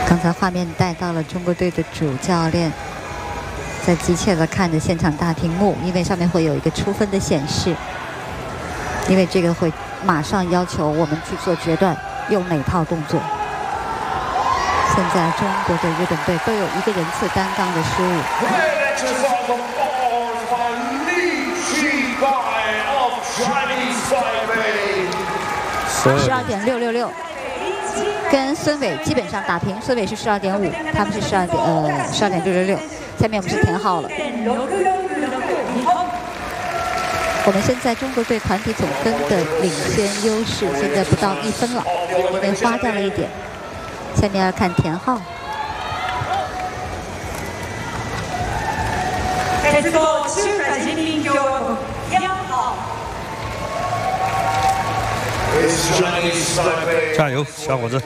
刚才画面带到了中国队的主教练在急切地看着现场大屏幕，因为上面会有一个出分的显示，因为这个会马上要求我们去做决断，用哪套动作。现在中国队、日本队都有一个人次单杠的失误。12.666，跟孙伟基本上打平，孙伟是12.5，他们是12.666。下面我们是田浩了。我们现在中国队团体总分的领先优势现在不到1分了，因为花掉了1点。下面要看田浩。 鉄道中華人民共和国1号。 加油，小伙子！